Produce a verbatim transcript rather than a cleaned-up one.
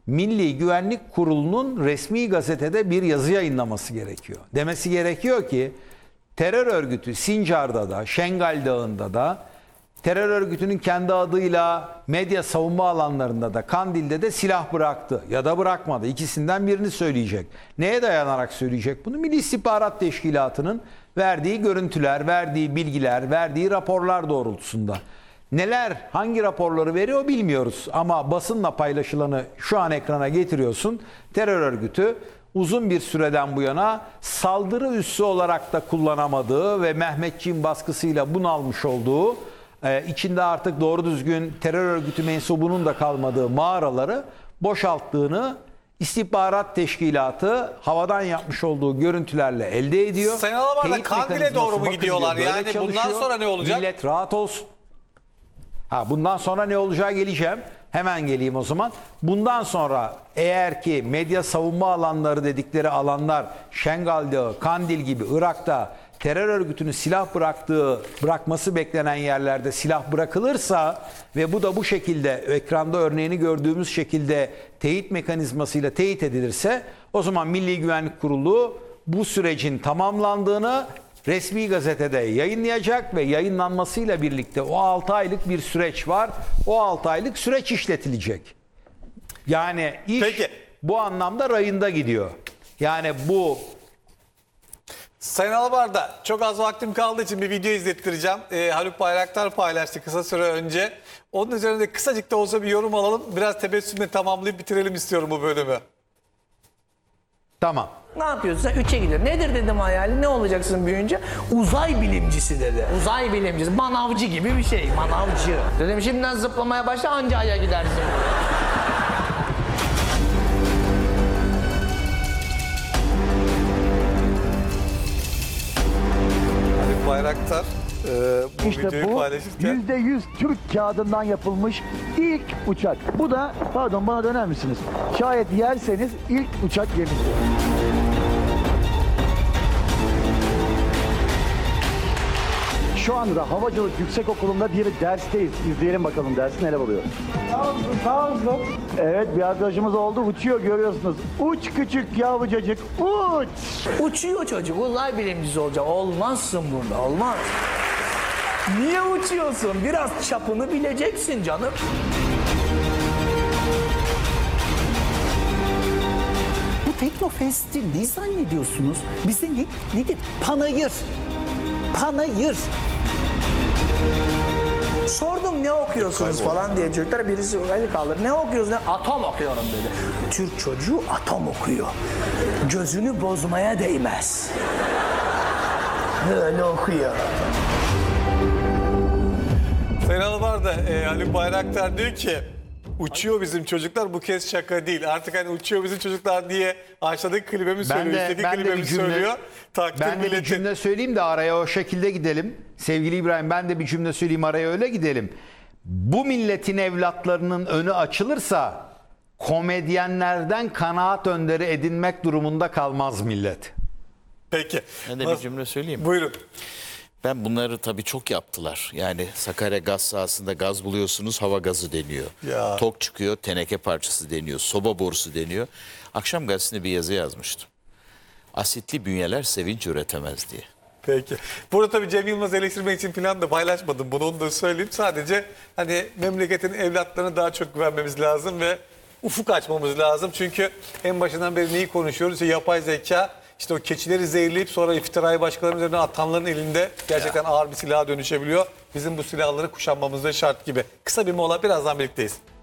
Milli Güvenlik Kurulu'nun resmi gazetede bir yazı yayınlaması gerekiyor. Demesi gerekiyor ki terör örgütü Sincar'da da, Şengal Dağı'nda da, terör örgütünün kendi adıyla medya savunma alanlarında da, Kandil'de de silah bıraktı ya da bırakmadı. İkisinden birini söyleyecek. Neye dayanarak söyleyecek bunu? Milli İstihbarat Teşkilatı'nın verdiği görüntüler, verdiği bilgiler, verdiği raporlar doğrultusunda. Neler, hangi raporları veriyor bilmiyoruz. Ama basınla paylaşılanı şu an ekrana getiriyorsun. Terör örgütü uzun bir süreden bu yana saldırı üssü olarak da kullanamadığı ve Mehmetçiğin baskısıyla bunalmış olduğu, Ee, içinde artık doğru düzgün terör örgütü mensubunun da kalmadığı mağaraları boşalttığını istihbarat teşkilatı havadan yapmış olduğu görüntülerle elde ediyor. Sayın Alabar'da Kandil'e doğru mu gidiyorlar? Diyor, yani bundan sonra ne olacak? Millet rahat olsun. Ha, bundan sonra ne olacağı geleceğim. Hemen geleyim o zaman. Bundan sonra eğer ki medya savunma alanları dedikleri alanlar Şengal Dağı, Kandil gibi Irak'ta terör örgütünün silah bıraktığı, bırakması beklenen yerlerde silah bırakılırsa ve bu da bu şekilde ekranda örneğini gördüğümüz şekilde teyit mekanizmasıyla teyit edilirse o zaman Milli Güvenlik Kurulu bu sürecin tamamlandığını resmi gazetede yayınlayacak ve yayınlanmasıyla birlikte o altı aylık bir süreç var. O altı aylık süreç işletilecek. Yani iş Peki. bu anlamda rayında gidiyor. Yani bu Sayın Alabar'da çok az vaktim kaldığı için bir video izlettireceğim. Ee, Haluk Bayraktar paylaştı kısa süre önce. Onun üzerinde kısacık da olsa bir yorum alalım. Biraz tebessümle tamamlayıp bitirelim istiyorum bu bölümü. tamam. Ne yapıyorsun sen? Üçe gidiyor. Nedir dedim hayali? Ne olacaksın büyüyünce? Uzay bilimcisi dedi. Uzay bilimcisi. Manavcı gibi bir şey. Manavcı. Dedim şimdiden zıplamaya başla anca aya gidersin. Haluk Bayraktar e, bu İşte videoyu bu paylaşırken... yüzde yüz Türk kağıdından yapılmış ilk uçak. Bu da, pardon bana döner misiniz? Şayet yerseniz ilk uçak gemisi. Şu anda Havacılık Yüksekokulu'nda bir dersteyiz. İzleyelim bakalım dersi neler oluyor. Sağ olsun, sağ olsun. Evet, bir arkadaşımız oldu. Uçuyor görüyorsunuz. Uç küçük yavrucacık, uç. Uçuyor çocuk. Uzay bilimcisi olacak. Olmazsın burada. Olmaz. Niye uçuyorsun? Biraz çapını bileceksin canım. Bu Teknofest'i ne zannediyorsunuz? Bize ne, nedir? Panayır. Panayır. Sordum ne okuyorsunuz falan diye çocuklar, birisi eli kaldırdı. Ne okuyorsun? Atom okuyorum dedi. Türk çocuğu atom okuyor. Gözünü bozmaya değmez. Böyle okuyor. Sayın Alabar'da e, Haluk Bayraktar diyor ki uçuyor bizim çocuklar, bu kez şaka değil. Artık hani uçuyor bizim çocuklar diye aşağıdaki klibimi söylüyor. Üstteki ben de klibimi bir cümle, söylüyor. Takdir ben de bir milletin. cümle söyleyeyim de araya o şekilde gidelim. Sevgili İbrahim, ben de bir cümle söyleyeyim, araya öyle gidelim. Bu milletin evlatlarının önü açılırsa komedyenlerden kanaat önderi edinmek durumunda kalmaz millet. Peki. Ben de bir cümle söyleyeyim mi? Buyurun. Ben bunları tabii çok yaptılar. Yani Sakarya gaz sahasında gaz buluyorsunuz, hava gazı deniyor. Ya. Tok çıkıyor, teneke parçası deniyor, soba borusu deniyor. Akşam gazetesinde bir yazı yazmıştım. Asitli bünyeler sevinç üretemez diye. Peki. Burada tabii Cem Yılmaz eleştirmek için falan da paylaşmadım. Bunu onu da söyleyeyim. Sadece hani memleketin evlatlarına daha çok güvenmemiz lazım ve ufuk açmamız lazım. Çünkü en başından beri neyi konuşuyoruz? İşte yapay zeka, işte o keçileri zehirleyip sonra iftirayı başkalarının üzerine atanların elinde gerçekten ağır bir silaha dönüşebiliyor. Bizim bu silahları kuşanmamız da şart gibi. Kısa bir mola, birazdan birlikteyiz.